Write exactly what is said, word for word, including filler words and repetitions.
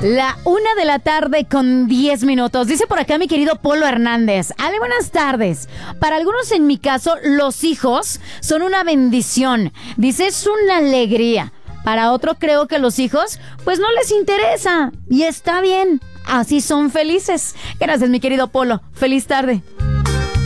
La una de la tarde con diez minutos. Dice por acá mi querido Polo Hernández. Ale, buenas tardes. Para algunos, en mi caso, los hijos son una bendición. Dice, es una alegría. Para otro, creo que los hijos, pues no les interesa. Y está bien. Así son felices. Gracias, mi querido Polo. Feliz tarde.